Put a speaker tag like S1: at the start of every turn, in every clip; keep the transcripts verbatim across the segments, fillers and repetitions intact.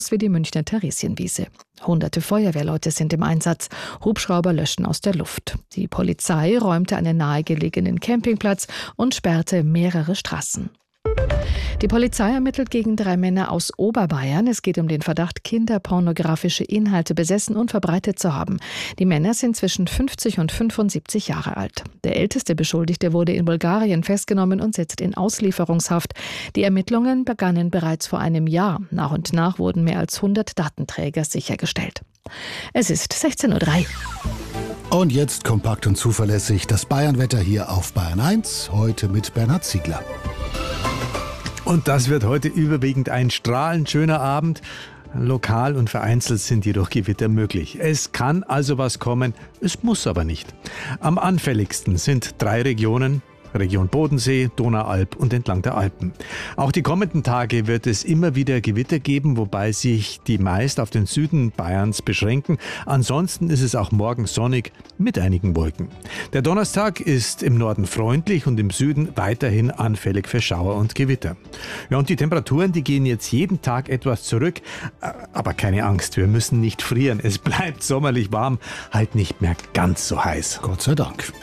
S1: wie die Münchner Theresienwiese. Hunderte Feuerwehrleute sind im Einsatz. Hubschrauber löschen aus der Luft. Die Polizei räumte einen nahegelegenen Campingplatz und sperrte mehrere Straßen. Die Polizei ermittelt gegen drei Männer aus Oberbayern. Es geht um den Verdacht, kinderpornografische Inhalte besessen und verbreitet zu haben. Die Männer sind zwischen fünfzig und fünfundsiebzig Jahre alt. Der älteste Beschuldigte wurde in Bulgarien festgenommen und sitzt in Auslieferungshaft. Die Ermittlungen begannen bereits vor einem Jahr. Nach und nach wurden mehr als hundert Datenträger sichergestellt. Es ist sechzehn Uhr drei.
S2: Und jetzt kompakt und zuverlässig das Bayernwetter hier auf Bayern eins, heute mit Bernhard Ziegler.
S3: Und das wird heute überwiegend ein strahlend schöner Abend. Lokal und vereinzelt sind jedoch Gewitter möglich. Es kann also was kommen, es muss aber nicht. Am anfälligsten sind drei Regionen. Region Bodensee, Donaualb und entlang der Alpen. Auch die kommenden Tage wird es immer wieder Gewitter geben, wobei sich die meist auf den Süden Bayerns beschränken. Ansonsten ist es auch morgen sonnig mit einigen Wolken. Der Donnerstag ist im Norden freundlich und im Süden weiterhin anfällig für Schauer und Gewitter. Ja, und die Temperaturen, die gehen jetzt jeden Tag etwas zurück. Aber keine Angst, wir müssen nicht frieren. Es bleibt sommerlich warm, halt nicht mehr ganz so heiß.
S2: Gott sei Dank.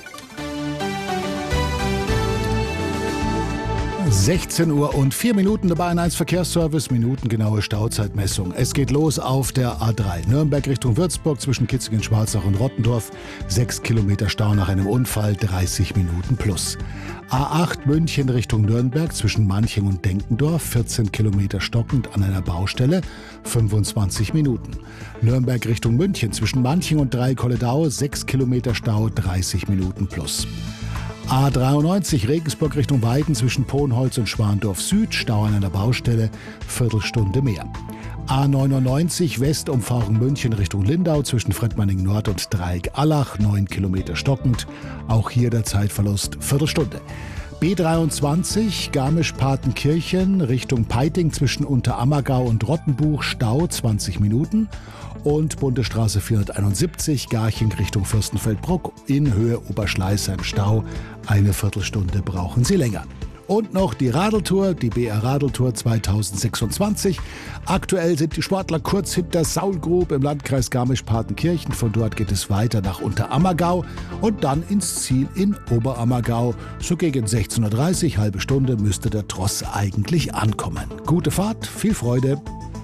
S2: sechzehn Uhr und vier Minuten, der Bayern eins Verkehrsservice, minutengenaue Stauzeitmessung. Es geht los auf der A drei. Nürnberg Richtung Würzburg zwischen Kitzingen, Schwarzach und Rottendorf. Sechs Kilometer Stau nach einem Unfall, dreißig Minuten plus. A acht München Richtung Nürnberg zwischen Manching und Denkendorf. vierzehn Kilometer stockend an einer Baustelle, fünfundzwanzig Minuten. Nürnberg Richtung München zwischen Manching und Dreikolledau. sechs Kilometer Stau, dreißig Minuten plus. A dreiundneunzig Regensburg Richtung Weiden zwischen Pohnholz und Schwandorf Süd, Stau an einer Baustelle, Viertelstunde mehr. A neunundneunzig Westumfahrung München Richtung Lindau zwischen Fredmanning Nord und Dreieck Allach, neun Kilometer stockend, auch hier der Zeitverlust Viertelstunde. B dreiundzwanzig Garmisch-Partenkirchen Richtung Peiting zwischen Unterammergau und Rottenbuch, Stau zwanzig Minuten. Und Bundesstraße vierhunderteinundsiebzig Garching Richtung Fürstenfeldbruck in Höhe Oberschleißheim, Stau. Eine Viertelstunde brauchen Sie länger. Und noch die Radeltour, die B R Radeltour zweitausendsechsundzwanzig. Aktuell sind die Sportler kurz hinter Saulgrub im Landkreis Garmisch-Partenkirchen. Von dort geht es weiter nach Unterammergau und dann ins Ziel in Oberammergau. So gegen sechzehn Uhr dreißig, halbe Stunde, müsste der Tross eigentlich ankommen. Gute Fahrt, viel Freude.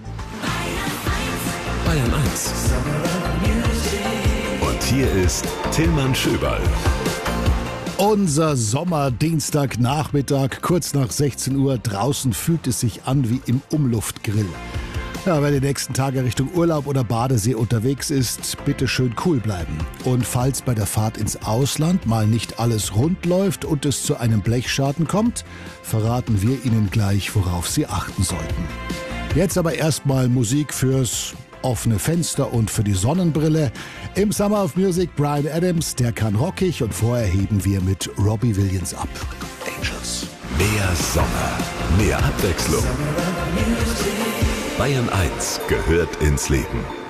S4: Bayern eins. Und hier ist Tillmann Schöberl.
S2: Unser Sommerdienstagnachmittag, kurz nach sechzehn Uhr. Draußen fühlt es sich an wie im Umluftgrill. Ja, wer die nächsten Tage Richtung Urlaub oder Badesee unterwegs ist, bitte schön cool bleiben. Und falls bei der Fahrt ins Ausland mal nicht alles rund läuft und es zu einem Blechschaden kommt, verraten wir Ihnen gleich, worauf Sie achten sollten. Jetzt aber erstmal Musik fürs offene Fenster und für die Sonnenbrille. Im Summer of Music Bryan Adams, der kann rockig, und vorher heben wir mit Robbie Williams ab.
S4: Angels. Mehr Sommer, mehr Abwechslung. Bayern eins gehört ins Leben.